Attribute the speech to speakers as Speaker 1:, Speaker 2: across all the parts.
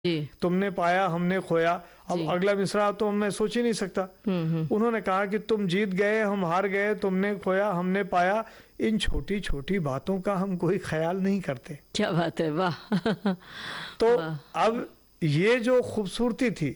Speaker 1: जी।
Speaker 2: तुमने पाया हमने खोया। अब
Speaker 1: जी।
Speaker 2: अगला मिसरा तो मैं सोच ही नहीं सकता। उन्होंने कहा कि तुम जीत गए हम हार गए, तुमने खोया हमने पाया, इन छोटी छोटी बातों का हम कोई ख्याल नहीं करते।
Speaker 1: क्या बात है, वाह।
Speaker 2: तो
Speaker 1: वाह।
Speaker 2: अब ये जो खूबसूरती थी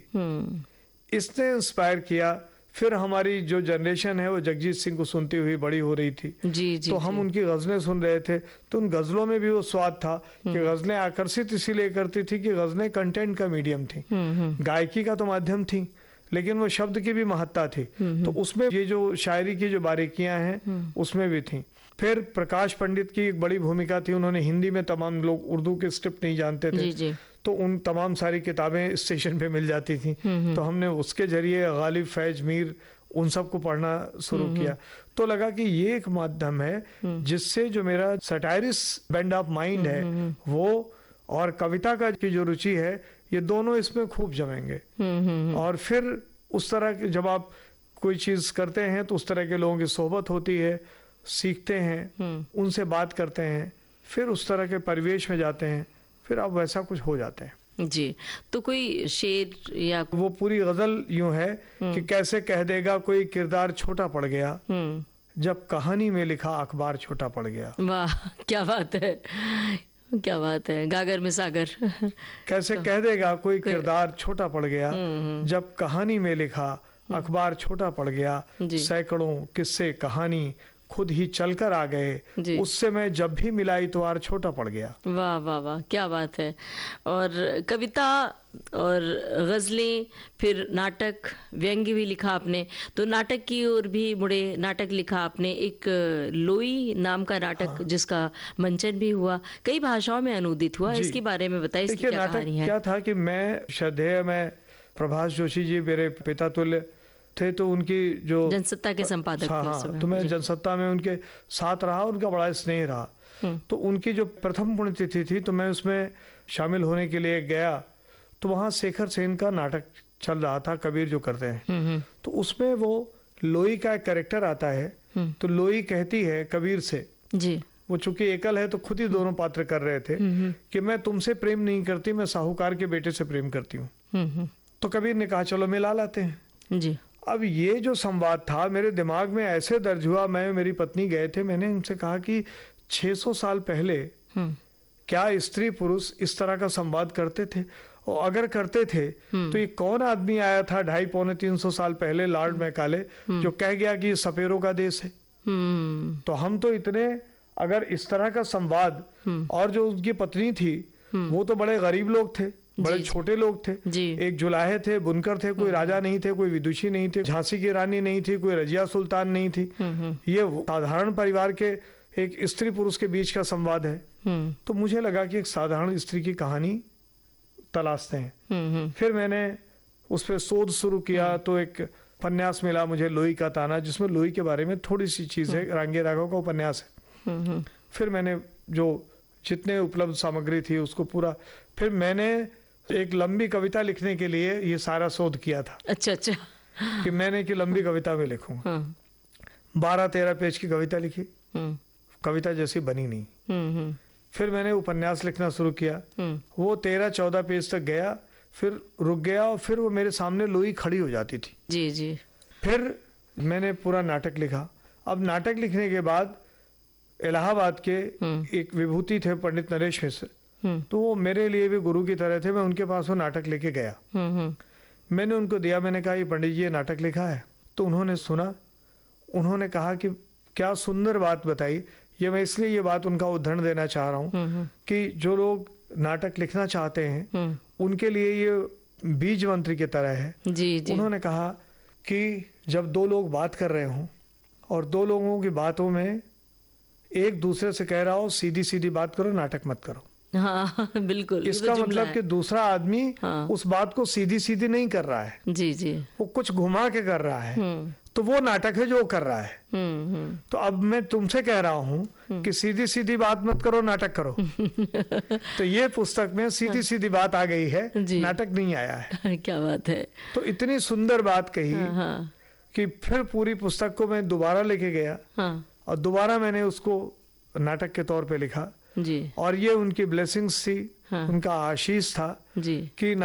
Speaker 2: इसने इंस्पायर किया। फिर हमारी जो जनरेशन है वो जगजीत सिंह को सुनती हुई बड़ी हो रही थी।
Speaker 1: जी जी।
Speaker 2: तो हम उनकी गज़लें सुन रहे थे, तो उन गज़लों में भी वो स्वाद था कि गज़लें आकर्षित इसीलिए करती थी कि गज़लें कंटेंट का मीडियम थी, गायकी का तो माध्यम थी, लेकिन वो शब्द की भी महत्ता थी। तो उसमें ये जो शायरी की जो बारीकियां हैं उसमें भी थी। फिर प्रकाश पंडित की एक बड़ी भूमिका थी, उन्होंने हिंदी में, तमाम लोग उर्दू के स्क्रिप्ट नहीं जानते थे,
Speaker 1: जी जी।
Speaker 2: तो उन तमाम सारी किताबें स्टेशन पे मिल जाती थी, तो हमने उसके जरिए गालिब, फैज, मीर उन सब को पढ़ना शुरू किया। तो लगा कि ये एक माध्यम है जिससे जो मेरा सटायरिस बेंड ऑफ माइंड है वो और कविता का की जो रुचि है ये दोनों इसमें खूब जमेंगे। और फिर उस तरह के जब आप कोई चीज करते हैं तो उस तरह के लोगों की सोहबत होती है, सीखते हैं, उनसे बात करते हैं, फिर उस तरह के परिवेश में जाते हैं, फिर आप वैसा कुछ हो जाते हैं।
Speaker 1: जी। तो कोई शेर या
Speaker 2: वो पूरी गजल यूं है कि कैसे कह देगा कोई किरदार छोटा पड़ गया, जब कहानी में लिखा अखबार छोटा पड़ गया।
Speaker 1: वाह, क्या बात है, क्या बात है, गागर में सागर।
Speaker 2: कैसे कह देगा कोई किरदार छोटा पड़ गया, जब कहानी में लिखा अखबार छोटा पड़ गया, सैकड़ों किस्से कहानी खुद ही चलकर आ गए, उससे मैं जब भी मिला इतवार छोटा पड़ गया।
Speaker 1: वाह वाह वाह, क्या बात है। और कविता और गजलें, फिर नाटक, व्यंग्य भी लिखा आपने, तो नाटक की ओर भी मुड़े, नाटक लिखा आपने, एक लोई नाम का नाटक। हाँ। जिसका मंचन भी हुआ, कई भाषाओं में अनुदित हुआ, इसके बारे में बताइए, इसकी क्या कहानी है?
Speaker 2: क्या था कि मैं श्रद्धेय में प्रभाष जोशी जी मेरे पिता तुल्य थे, तो उनकी जो
Speaker 1: जनसत्ता के संपादक थे,
Speaker 2: तो मैं जनसत्ता में उनके साथ रहा, उनका बड़ा स्नेह रहा। तो उनकी जो प्रथम पुण्यतिथि थी तो मैं उसमें शामिल होने के लिए गया, तो वहाँ शेखर सेन का नाटक चल रहा था, कबीर जो करते हैं, तो उसमें वो लोई का एक कैरेक्टर आता है। तो लोई कहती है कबीर से, जी, वो चूंकि एकल है तो खुद ही दोनों पात्र कर रहे थे, कि मैं तुमसे प्रेम नहीं करती, मैं साहूकार के बेटे से प्रेम करती हूँ। तो कबीर ने कहा चलो मिला लाते हैं। जी। अब ये जो संवाद था मेरे दिमाग में ऐसे दर्ज हुआ, मैं मेरी पत्नी गए थे, मैंने उनसे कहा कि 600 साल पहले क्या स्त्री पुरुष इस तरह का संवाद करते थे, और अगर करते थे तो ये कौन आदमी आया था 250-300 साल पहले, लॉर्ड मैकाले, जो कह गया कि ये सपेरों का देश है। तो हम तो इतने, अगर इस तरह का संवाद, और जो उनकी पत्नी थी वो तो बड़े गरीब लोग थे, बड़े छोटे लोग थे, एक जुलाहे थे, बुनकर थे, कोई राजा नहीं थे, कोई विदुषी नहीं थे, झांसी की रानी नहीं थी, कोई रजिया सुल्तान नहीं थी, ये साधारण परिवार के एक स्त्री पुरुष के बीच का संवाद है। तो मुझे लगा कि एक साधारण स्त्री की कहानी तलाशते हैं। फिर मैंने उस पर शोध शुरू किया, तो एक उपन्यास मिला मुझे, लोई का ताना, जिसमें लोई के बारे में थोड़ी सी चीज है, रांगे राघव का उपन्यास है। फिर मैंने जो जितने उपलब्ध सामग्री थी उसको पूरा, फिर मैंने एक लंबी कविता लिखने के लिए ये सारा शोध किया था। अच्छा अच्छा। कि मैंने कि लंबी कविता में लिखूंगा। 12-13 पेज की कविता लिखी, कविता जैसी बनी नहीं। फिर मैंने उपन्यास लिखना शुरू किया, वो 13-14 पेज तक गया, फिर रुक गया, और फिर वो मेरे सामने लोई खड़ी हो जाती थी। जी जी। फिर मैंने पूरा नाटक लिखा। अब नाटक लिखने के बाद इलाहाबाद के एक विभूति थे पंडित नरेश मिश्र, तो वो मेरे लिए भी गुरु की तरह थे। मैं उनके पास वो नाटक लेके गया, मैंने उनको दिया, मैंने कहा ये पंडित जी ये नाटक लिखा है। तो उन्होंने सुना, उन्होंने कहा कि क्या सुंदर बात बताई। ये मैं इसलिए ये बात उनका उदाहरण देना चाह रहा हूँ कि जो लोग नाटक लिखना चाहते हैं उनके लिए ये बीज मंत्र की तरह है। जी जी। उन्होंने कहा कि जब दो लोग बात कर रहे हों और दो लोगों की बातों में एक दूसरे से कह रहा हो सीधी सीधी बात करो, नाटक मत करो। हाँ बिल्कुल। इसका मतलब कि दूसरा आदमी उस बात को सीधी सीधी नहीं कर रहा है, जी जी, वो कुछ घुमा के कर रहा है, तो वो नाटक है जो कर रहा है। तो अब मैं तुमसे कह रहा हूँ कि सीधी सीधी बात मत करो, नाटक करो। तो ये पुस्तक में सीधी सीधी बात आ गई है, नाटक नहीं आया है। क्या बात है। तो इतनी सुंदर बात कही कि फिर पूरी पुस्तक को मैं दोबारा लेके गया, और दोबारा मैंने उसको नाटक के तौर पे लिखा, जी। और ये उनकी ब्लेसिंग्स थी
Speaker 1: हाँ।
Speaker 2: उनका आशीष था
Speaker 1: जी।
Speaker 2: कि